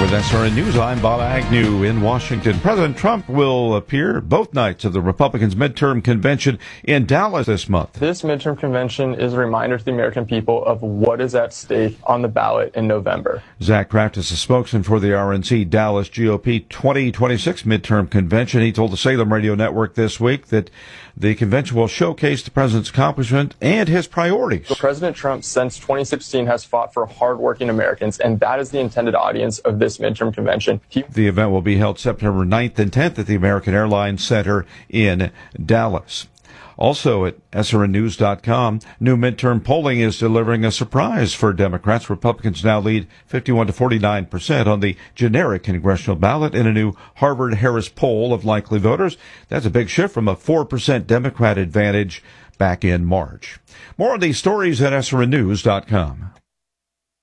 With SRN News, I'm Bob Agnew in Washington. President Trump will appear both nights of the Republicans' midterm convention in Dallas this month. This midterm convention is a reminder to the American people of what is at stake on the ballot in November. Zach Kraft is a spokesman for the RNC Dallas GOP 2026 midterm convention. He told the Salem Radio Network this week that the convention will showcase the president's accomplishment and his priorities. President Trump, since 2016, has fought for hardworking Americans, and that is the intended audience of this midterm convention. The event will be held September 9th and 10th at the American Airlines Center in Dallas. Also at SRNnews.com, new midterm polling is delivering a surprise for Democrats. Republicans now lead 51 to 49% on the generic congressional ballot in a new Harvard-Harris poll of likely voters. That's a big shift from a 4% Democrat advantage back in March. More on these stories at SRNnews.com.